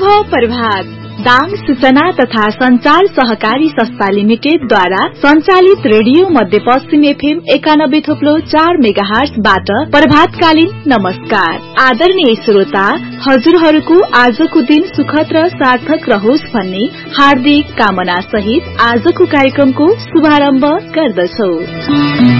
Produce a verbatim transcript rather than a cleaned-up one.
शुभ प्रभात। दाङ सूचना तथा संचार सहकारी संस्था लिमिटेडद्वारा संचालित रेडियो मध्यपश्चिम एफएम एकानब्बे थोप्लो चार मेगाहर्जबाट प्रभातकालीन नमस्कार। आदरणीय श्रोता, हजुरहरूको आजको दिन सुखद र सार्थक रहोस् भन्ने हार्दिक कामना सहित आजको कार्यक्रमको शुभारम्भ गर्दछौ।